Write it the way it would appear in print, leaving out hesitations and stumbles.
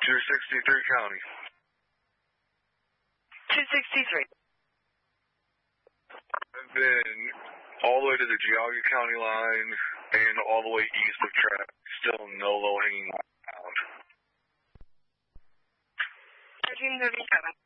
263 County. 263. I've been all the way to the Geauga County line and all the way east of Trapp. Still no low-hanging out. 1337.